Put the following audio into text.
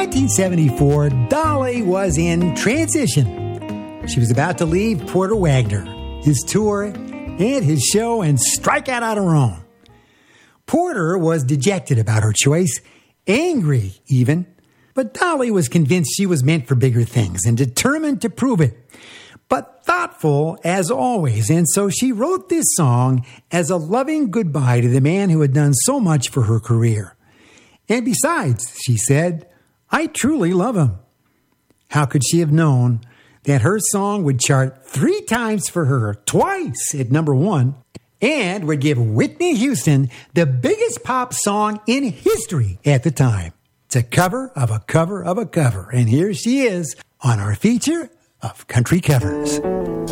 1974, Dolly was in transition. She was about to leave Porter Wagoner, his tour, and his show, and strike out on her own. Porter was dejected about her choice, angry even, but Dolly was convinced she was meant for bigger things and determined to prove it. But thoughtful as always, and so she wrote this song as a loving goodbye to the man who had done so much for her career. And besides, she said, I truly love him. How could she have known that her song would chart 3 times for her, twice at number 1, and would give Whitney Houston the biggest pop song in history at the time? It's a cover of a cover of a cover, and here she is on our feature of country covers.